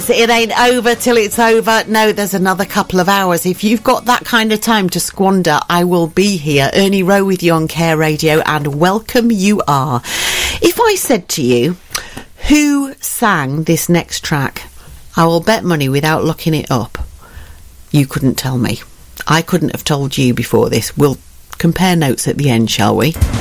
It ain't over till it's over. No, there's another couple of hours. If you've got that kind of time to squander, I will be here. Ernie Rowe with you on Care Radio, and welcome you are. If I said to you, who sang this next track, I will bet money without looking it up, you couldn't tell me. I couldn't have told you before this. We'll compare notes at the end, shall we?